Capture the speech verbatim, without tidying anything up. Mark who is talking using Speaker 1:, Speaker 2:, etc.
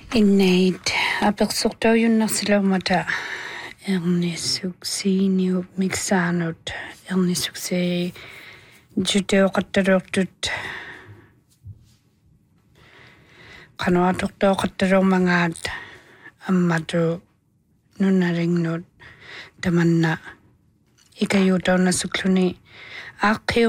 Speaker 1: Inneit apersortaujunnersilaumata ernissuksiiniu miksaanut ernissuksi juteoqattaluortut qanuatortoqattaluormangaat ammatu nunnalingnut tamanna ikayutaunassukluni aaqiu